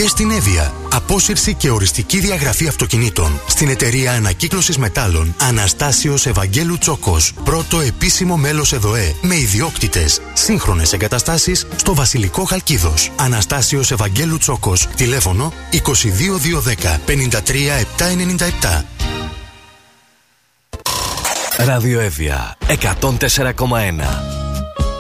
Και στην Εύβοια. Απόσυρση και οριστική διαγραφή αυτοκινήτων. Στην εταιρεία ανακύκλωσης μετάλλων Αναστάσιος Ευαγγέλου Τσόκος. Πρώτο επίσημο μέλος ΕΔΟΕ. Με ιδιόκτητες. Σύγχρονες εγκαταστάσεις στο Βασιλικό Χαλκίδος. Αναστάσιος Ευαγγέλου Τσόκος. Τηλέφωνο 22210 53797. Ράδιο Εύβοια 104,1.